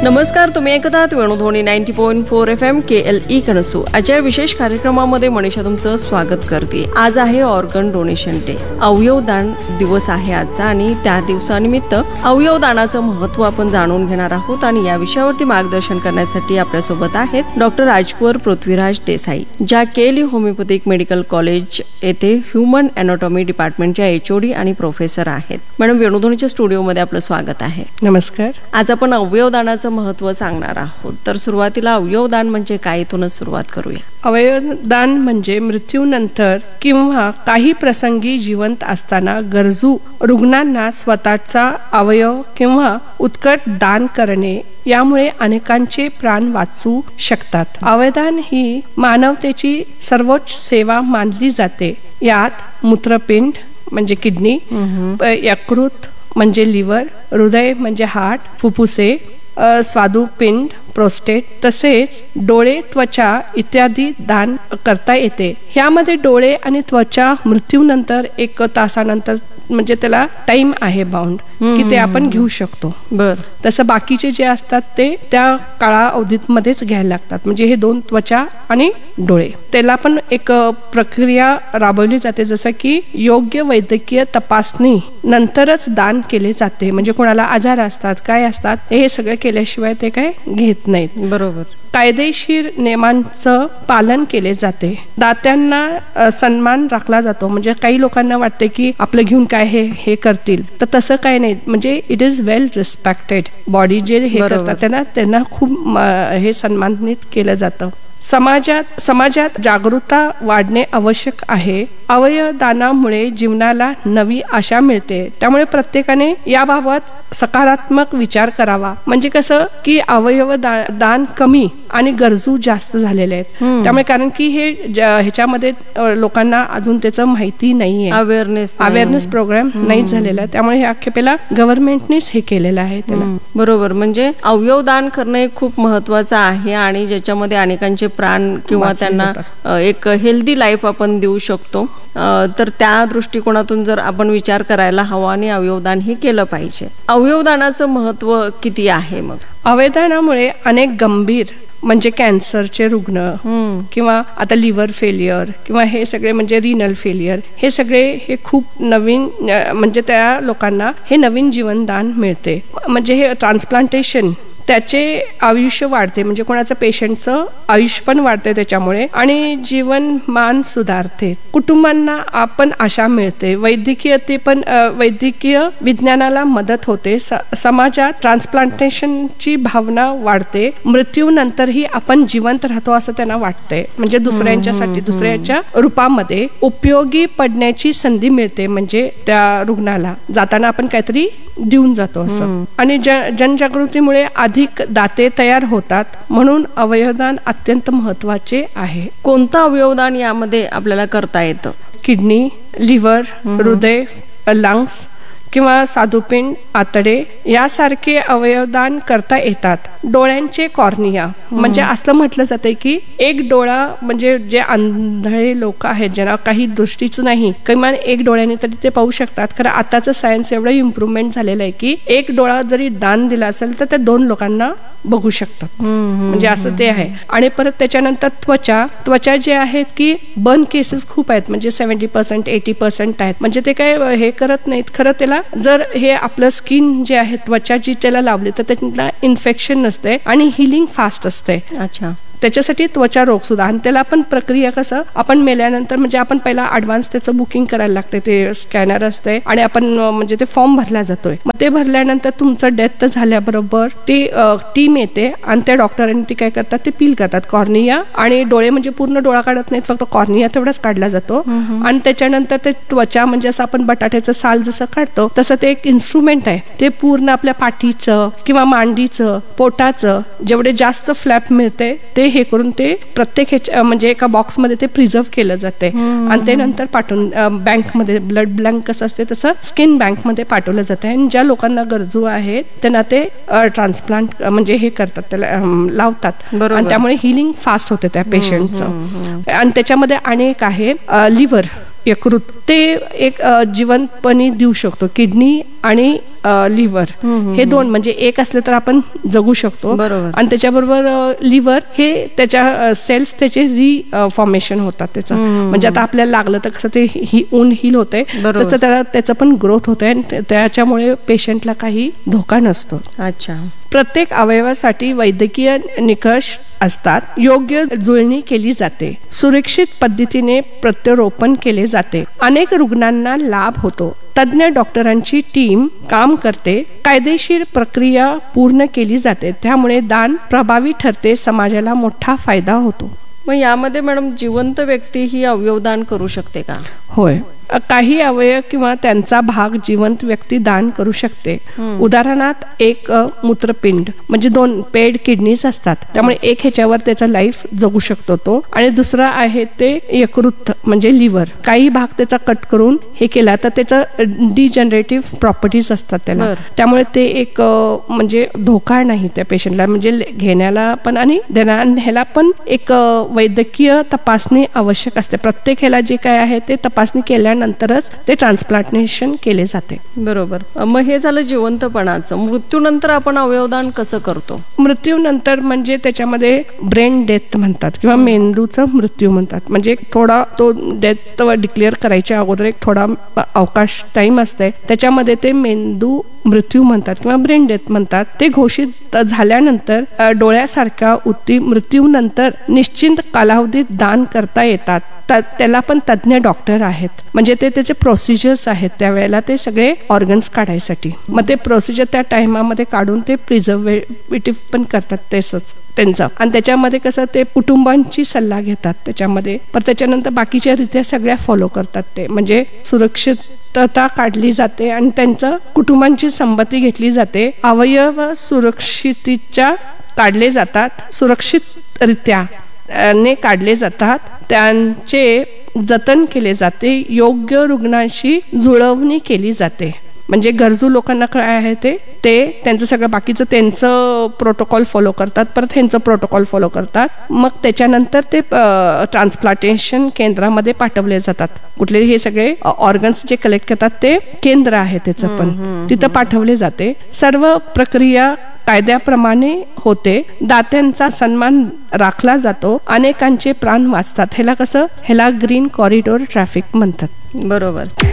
नमस्कार, तुम्ही ऐकत आहात वेणुध्वनी 90.4 FM KLE कणसू. आजच्या विशेष कार्यक्रमामध्ये मनीषा तुमचं स्वागत करते. आज आहे ऑर्गन डोनेशन डे, अवयवदान दिवस आहे आजचा, आणि त्या दिवसानिमित्त अवयवदानाचं महत्त्व आपण जाणून घेणार आहोत. आणि या विषयावरती मार्गदर्शन करण्यासाठी आपल्यासोबत आहेत डॉक्टर राजकुवर पृथ्वीराज देसाई, ज्या KLE होमिओपॅथिक मेडिकल कॉलेज येथे ह्युमन अॅनाटॉमी डिपार्टमेंटच्या HOD आणि प्रोफेसर आहेत. मॅडम, वेणुध्वनीच्या स्टुडिओमध्ये आपलं स्वागत आहे. नमस्कार. आज आपण अवयवदानाचं महत्त्व सांगणार आहोत. तर सुरुवातीला अवयवदान म्हणजे काय, इथूनच सुरुवात करूया. अवयवदान म्हणजे मृत्यूनंतर किंवा काही प्रसंगी जिवंत असताना गरजू रुग्णांना स्वतःचा अवयव किंवा उत्कट दान करणे. यामुळे अनेकांचे प्राण वाचू शकतात. अवयवदान ही मानवतेची सर्वोच्च सेवा मानली जाते. यात मूत्रपिंड म्हणजे किडनी, यकृत म्हणजे लिव्हर, हृदय म्हणजे हार्ट, फुफ्फुसे, स्वादुपिंड, प्रोस्टेट तसेच डोळे, त्वचा इत्यादी दान करता येते. ह्यामध्ये डोळे आणि त्वचा मृत्यूनंतर 1 तासानंतर म्हणजे त्याला टाइम आहे बाउंड की ते आपण घेऊ शकतो. तसं बाकीचे जे असतात ते त्या काळावधीत मध्येच घ्यायला लागतात. म्हणजे हे 2 त्वचा आणि डोळे, त्याला पण एक प्रक्रिया राबवली जाते, जसं की योग्य वैद्यकीय तपासणी नंतरच दान केले जाते. म्हणजे कोणाला आजार असतात, काय असतात, हे सगळं केल्याशिवाय ते काय घेत नाहीत. बरोबर. कायदेशीर नियमांचं पालन केले जाते. दात्यांना सन्मान राखला जातो. म्हणजे काही लोकांना वाटते की आपलं घेऊन काय हे करतील, तर तसं काही नाही. म्हणजे it is well respected body जे हे करतात त्यांना खूप हे सन्मानित केलं जातं. समाजात जागरूकता वाढणे आवश्यक आहे. अवयवदानामुळे जीवनाला नवी आशा मिळते. त्यामुळे प्रत्येकाने याबाबत सकारात्मक विचार करावा. म्हणजे कसं की अवयव दान कमी आणि गरजू जास्त झालेले आहेत. त्यामुळे कारण की हे ह्याच्यामध्ये लोकांना अजून त्याचं माहिती नाहीये, अवेअरनेस प्रोग्राम नाही झालेला आहे. त्यामुळे हे अख्खेपेला गव्हर्नमेंटनेच हे केलेलं आहे त्याला. बरोबर. म्हणजे अवयवदान करणं हे खूप महत्वाचं आहे, आणि ज्याच्यामध्ये अनेकांचे प्राण किंवा त्यांना एक हेल्दी लाईफ आपण देऊ शकतो. तर त्या दृष्टिकोनातून जर आपण विचार करायला हवा आणि अवयवदान हे केलं पाहिजे. अवयवदानाचं महत्व किती आहे? मग अवयवदानामुळे अनेक गंभीर म्हणजे कॅन्सरचे रुग्ण किंवा आता लिव्हर फेलियर किंवा हे सगळे म्हणजे रिनल फेलियर, हे सगळे हे खूप नवीन म्हणजे त्या लोकांना हे नवीन जीवनदान मिळते. म्हणजे हे ट्रान्सप्लांटेशन त्याचे आयुष्य वाढते. म्हणजे कोणाचं पेशंटचं आयुष्य पण वाढते त्याच्यामुळे, आणि जीवनमान सुधारते. कुटुंबांना आपण आशा मिळते. वैद्यकीय विज्ञानाला मदत होते. समाजात ट्रान्सप्लांटेशनची भावना वाढते. मृत्यूनंतरही आपण जिवंत राहतो असं त्यांना वाटते. म्हणजे दुसऱ्यांच्यासाठी दुसऱ्याच्या रूपामध्ये उपयोगी पडण्याची संधी मिळते. म्हणजे त्या रुग्णाला जाताना आपण काहीतरी देऊन जातो असं. आणि जनजागृतीमुळे अधिक दाते तयार होतात. म्हणून अवयवदान अत्यंत महत्वाचे आहे. कोणतं अवयवदान यामध्ये आपल्याला करता येतं? किडनी, लिव्हर, हृदय, लंग्स किंवा स्वादुपिंड, आतडे यासारखे अवयवदान करता येतात. डोळ्यांचे कॉर्निया म्हणजे असं म्हटलं जाते की एक डोळा म्हणजे जे आंधळे लोक आहेत, ज्यांना काही दृष्टीच नाही, किमान एक डोळ्याने तरी ते पाहू शकतात. खरं आताचं सायन्स एवढं इम्प्रूव्हमेंट झालेलं आहे की एक डोळा जरी दान दिला असेल तर ते 2 लोकांना बघू शकतात. म्हणजे असं ते आहे. आणि परत त्याच्यानंतर त्वचा जे आहेत की बर्न केसेस खूप आहेत. म्हणजे 70% 80% आहेत. म्हणजे ते काय हे करत नाहीत. खरं त्याला जर हे आपलं स्किन जे आहे, त्वचा जी त्याला लावली तर त्याला इन्फेक्शन नसते आणि हिलिंग फास्ट असते. अच्छा. त्याच्यासाठी त्वचा रोग सुद्धा. आणि त्याला पण प्रक्रिया कसं, आपण मेल्यानंतर म्हणजे आपण पहिला ऍडव्हान्स त्याचं बुकिंग करायला लागते. ते स्कॅनर असते आणि आपण म्हणजे ते फॉर्म भरला जातोय. मग ते भरल्यानंतर तुमचं डेथ झाल्याबरोबर ती टीम येते आणि त्या डॉक्टरांनी ती काय करतात, ते पील करतात कॉर्निया. आणि डोळे म्हणजे पूर्ण डोळा काढत नाहीत, फक्त कॉर्निया तेवढाच काढला जातो. आणि त्याच्यानंतर ते त्वचा म्हणजे असं आपण बटाट्याचं साल जसं काढतो तसं ते एक इन्स्ट्रुमेंट आहे. ते पूर्ण आपल्या पाठीचं किंवा मांडीचं, पोटाचं जेवढे जास्त फ्लॅप मिळते ते हे करून ते प्रत्येक म्हणजे एका बॉक्स मध्ये ते प्रिझर्व केलं जाते. आणि ते नंतर पाठवून बँकमध्ये, ब्लड बँक कसं असते तसं स्किन बँक मध्ये पाठवलं जाते. आणि ज्या लोकांना गरजू आहेत त्यांना ते ट्रान्सप्लांट म्हणजे हे करतात, त्याला लावतात. आणि त्यामुळे हिलिंग फास्ट होते त्या पेशंटचं. आणि त्याच्यामध्ये अनेक आहे लिव्हर यकृत ते एक जिवंतपणी देऊ शकतो. किडनी आणि लिव्हर हे दोन म्हणजे एक असले तर आपण जगू शकतो. आणि त्याच्याबरोबर लिव्हर हे त्याच्या सेल्स त्याचे रिफॉर्मेशन होतात त्याचं. म्हणजे आता आपल्याला लागलं तर कसं ते ऊन हील होते तसं त्याचं पण ग्रोथ होते आणि त्याच्यामुळे पेशंटला काही धोका नसतो. अच्छा. प्रत्येक अवयवासाठी वैद्यकीय निकष असतात. योग्य जुळणी केली जाते. सुरक्षित पद्धतीने प्रत्यारोपण केले जाते. अनेक रुग्णांना लाभ होतो. तज्ञ डॉक्टरांची टीम काम करते. कायदेशीर प्रक्रिया पूर्ण केली जाते. त्यामुळे दान प्रभावी ठरते. समाजाला मोठा फायदा होतो. मग यामध्ये मॅडम जिवंत व्यक्ती ही अवयवदान करू शकते का? होय, काही अवयव किंवा त्यांचा भाग जिवंत व्यक्ती दान करू शकते. उदाहरणात एक मूत्रपिंड म्हणजे 2 पेड किडनीज असतात. त्यामुळे एक ह्याच्यावर त्याचा लाईफ जगू शकतो तो. आणि दुसरा आहे ते यकृत म्हणजे लिव्हर. काही भाग त्याचा कट करून हे केला तर त्याचा डिजनरेटिव्ह प्रॉपर्टीज असतात त्याला. त्यामुळे ते एक म्हणजे धोका नाही त्या पेशंटला, म्हणजे घेण्याला पण आणि ह्याला पण एक वैद्यकीय तपासणी आवश्यक असते. प्रत्येक ह्याला जे काय आहे ते तपासणी केल्यानंतरच ते ट्रान्सप्लांटेशन केले जाते. बरोबर. मग हे झालं जिवंतपणाचं. मृत्यूनंतर आपण अवयवदान कसं करतो? मृत्यूनंतर म्हणजे त्याच्यामध्ये ब्रेन डेथ म्हणतात किंवा मेंदूचा मृत्यू म्हणतात. म्हणजे थोडा तो डेथ डिक्लेअर करायच्या अगोदर एक थोडा अवकाश टाइम असते. त्याच्यामध्ये ते मेंदू मृत्यू म्हणतात किंवा ब्रेन डेथ म्हणतात. ते घोषित झाल्यानंतर डोळ्यासारख्या मृत्यूनंतर निश्चित कालावधीत दान करता येतात. त्याला पण तज्ञ डॉक्टर आहेत. म्हणजे ते त्याचे प्रोसिजर्स आहेत त्यावेळेला ते सगळे ऑर्गन्स काढायसाठी. मग ते प्रोसिजर त्या टाइमामध्ये काढून ते प्रिझर्वेटिव्ह पण करतात तसंच त्यांचं. आणि त्याच्यामध्ये कसं ते कुटुंबांची सल्ला घेतात त्याच्यामध्ये. पण त्याच्यानंतर बाकीच्या रीत्या सगळ्या फॉलो करतात ते. म्हणजे सुरक्षितता काढली जाते आणि त्यांचं कुटुंबांची संमती घेतली जाते. अवयव सुरक्षितच्या काढले जातात. सुरक्षितरित्या ने काढले जातात. त्यांचे जतन केले जाते. योग्य रुग्णांशी जुळवणी केली जाते. म्हणजे गरजू लोकांना काय आहे ते त्यांचं सगळं बाकीचं त्यांचं प्रोटोकॉल फॉलो करतात. परत ह्यांचं प्रोटोकॉल फॉलो करतात. मग त्याच्यानंतर ते ट्रान्सप्लांटेशन केंद्रामध्ये पाठवले जातात. कुठले हे सगळे ऑर्गन्स जे कलेक्ट करतात ते केंद्र आहे त्याचं पण तिथं पाठवले जाते. सर्व प्रक्रिया कायद्याप्रमाणे होते. दात्यांचा सन्मान राखला जातो. अनेकांचे प्राण वाचतात. ह्याला ग्रीन कॉरिडॉर ट्रॅफिक म्हणतात. बरोबर.